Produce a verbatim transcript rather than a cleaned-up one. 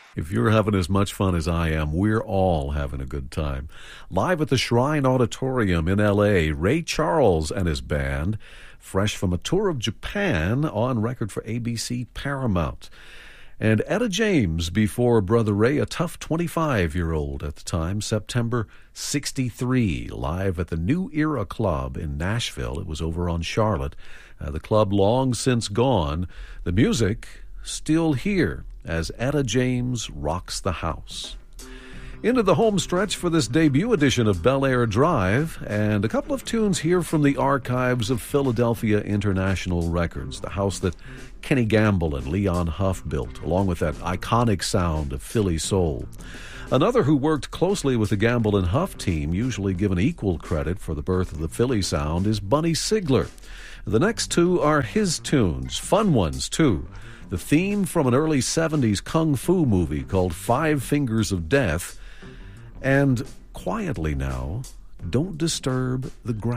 If you're having as much fun as I am, we're all having a good time. Live at the Shrine Auditorium in L A, Ray Charles and his band, fresh from a tour of Japan, on record for A B C Paramount. And Etta James before Brother Ray, a tough twenty-five-year-old at the time, September sixty-three, live at the New Era Club in Nashville. It was over on Charlotte. Uh, the club long since gone. The music still here as Etta James rocks the house. Into the home stretch for this debut edition of Bel Air Drive, and a couple of tunes here from the archives of Philadelphia International Records, the house that Kenny Gamble and Leon Huff built, along with that iconic sound of Philly soul. Another who worked closely with the Gamble and Huff team, usually given equal credit for the birth of the Philly sound, is Bunny Sigler. The next two are his tunes, fun ones too. The theme from an early seventies kung fu movie called Five Fingers of Death, and quietly now, Don't Disturb the Ground.